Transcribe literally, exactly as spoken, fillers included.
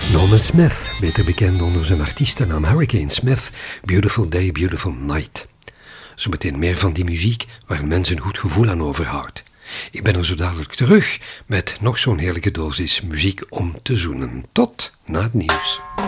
Norman Smith, beter bekend onder zijn artiestennaam Hurricane Smith, Beautiful Day, Beautiful Night. Zometeen meer van die muziek waar een mens een goed gevoel aan overhoudt. Ik ben er zo dadelijk terug met nog zo'n heerlijke dosis muziek om te zoenen. Tot na het nieuws.